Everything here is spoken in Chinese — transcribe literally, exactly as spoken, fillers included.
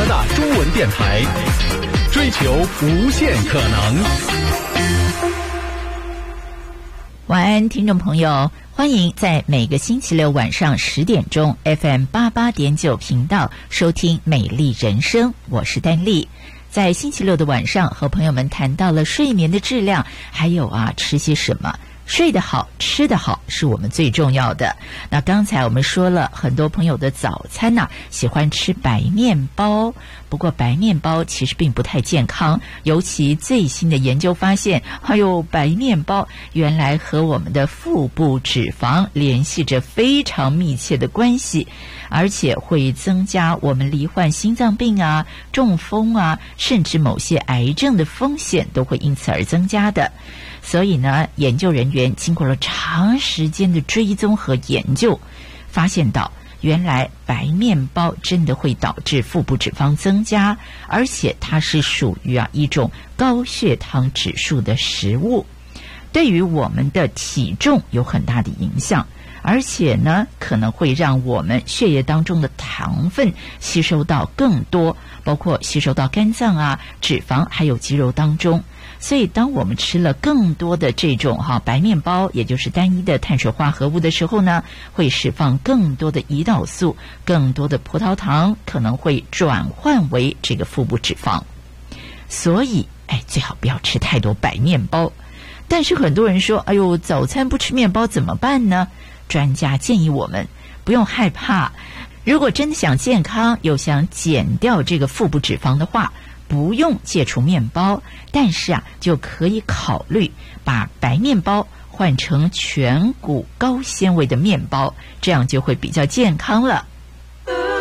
大中文电台，追求无限可能。 晚安，听众朋友，欢迎在每个星期六晚上十点钟 F M 八八点九频道收听《美丽人生》，我是丹丽。在星期六的晚上，和朋友们谈到了睡眠的质量，还有啊吃些什么。睡得好，吃得好是我们最重要的。那刚才我们说了，很多朋友的早餐呢、啊、喜欢吃白面包，不过白面包其实并不太健康，尤其最新的研究发现，还有白面包原来和我们的腹部脂肪联系着非常密切的关系，而且会增加我们罹患心脏病啊、中风啊，甚至某些癌症的风险都会因此而增加的。所以呢，研究人员经过了长时间的追踪和研究，发现到原来白面包真的会导致腹部脂肪增加，而且它是属于啊一种高血糖指数的食物，对于我们的体重有很大的影响，而且呢可能会让我们血液当中的糖分吸收到更多，包括吸收到肝脏啊、脂肪还有肌肉当中。所以当我们吃了更多的这种哈白面包，也就是单一的碳水化合物的时候呢，会释放更多的胰岛素，更多的葡萄糖可能会转换为这个腹部脂肪。所以哎，最好不要吃太多白面包。但是很多人说，哎呦，早餐不吃面包怎么办呢？专家建议我们不用害怕，如果真的想健康，又想减掉这个腹部脂肪的话，不用戒除面包，但是啊，就可以考虑把白面包换成全谷高纤维的面包，这样就会比较健康了。